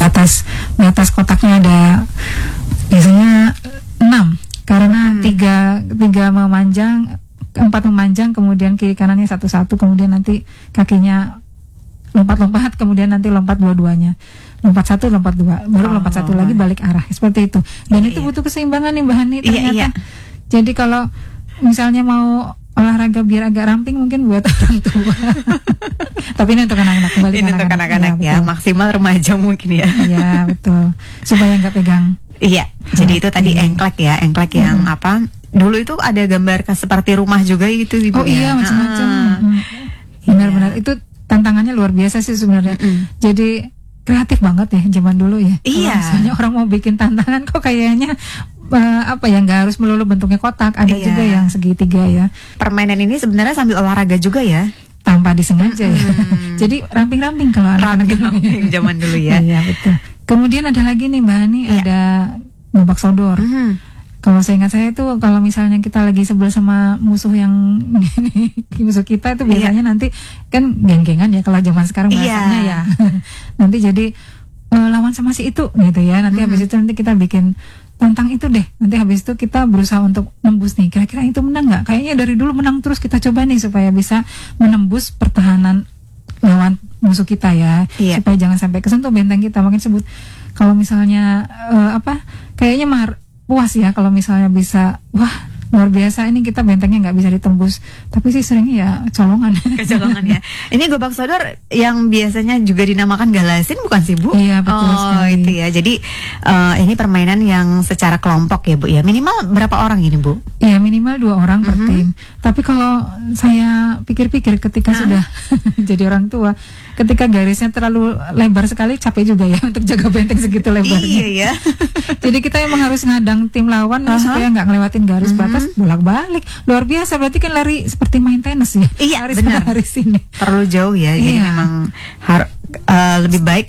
Di atas kotaknya ada biasanya 6, karena tiga memanjang, 4 memanjang, kemudian kiri kanannya satu-satu, kemudian nanti kakinya lompat-lompat, kemudian nanti lompat dua-duanya, lompat 1, lompat 2, baru lompat 1 lagi balik arah, seperti itu. Dan itu butuh keseimbangan nih Mbak Hani ternyata. Jadi kalau misalnya mau olahraga biar agak ramping mungkin buat orang tua. Tapi ini untuk anak-anak, kembali ini untuk anak-anak ya, maksimal remaja mungkin ya. Iya betul, supaya nggak pegang. Iya, jadi itu tadi engklek ya, engklek yang apa? Dulu itu ada gambar seperti rumah juga gitu Ibu. Oh iya, macam-macam. Benar-benar itu tantangannya luar biasa sih sebenarnya. Jadi kreatif banget ya zaman dulu ya. Iya. Misalnya orang mau bikin tantangan kok kayaknya apa ya, nggak harus melulu bentuknya kotak, ada juga yang segitiga ya. Permainan ini sebenarnya sambil olahraga juga ya, tanpa disengaja ya. Jadi ramping-ramping kalau anak-anak zaman dulu ya. Iya betul. Kemudian ada lagi nih Mbak Hani, ada gobak sodor. Kalau saya ingat saya itu kalau misalnya kita lagi sebel sama musuh yang musuh kita itu biasanya nanti kan geng-gengan ya kalau zaman sekarang bahasanya ya. Nanti jadi lawan sama si itu gitu ya. Nanti habis itu nanti kita bikin tentang itu deh. Nanti habis itu kita berusaha untuk nembus nih. Kira-kira itu menang nggak? Kayaknya dari dulu menang terus, kita coba nih supaya bisa menembus pertahanan lawan musuh kita ya. Supaya jangan sampai kesentuh benteng kita. Makin sebut kalau misalnya kayaknya puas ya kalau misalnya bisa, wah luar biasa ini kita bentengnya nggak bisa ditembus, tapi sih seringnya ya colongan. Kecolongan ya. Ini gobak sodor yang biasanya juga dinamakan galasin bukan sih Bu? Iya betul sekali. Itu ya. Jadi ini permainan yang secara kelompok ya Bu ya. Minimal berapa orang ini Bu? Iya minimal 2 orang per tim. Tapi kalau saya pikir-pikir ketika sudah jadi orang tua, ketika garisnya terlalu lebar sekali capek juga ya untuk jaga benteng segitu lebarnya. Iya ya. Jadi kita emang harus ngadang tim lawan supaya nggak ngelewatin garis batas, bolak-balik. Luar biasa, berarti kan lari seperti main tenis ya. Iya Garis benar. Garis ini terlalu jauh ya. Jadi memang lebih baik